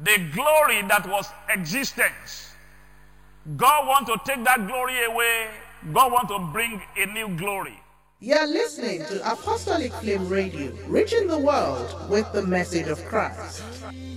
The glory that was existence. God wants to take that glory away. God wants to bring a new glory. You're listening to Apostolic Flame Radio, reaching the world with the message of Christ.